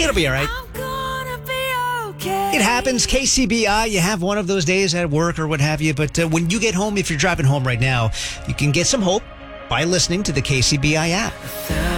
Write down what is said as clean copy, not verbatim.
It'll be all right. It happens. KCBI, you have one of those days at work or what have you. But when you get home, if you're driving home right now, you can get some hope by listening to the KCBI app.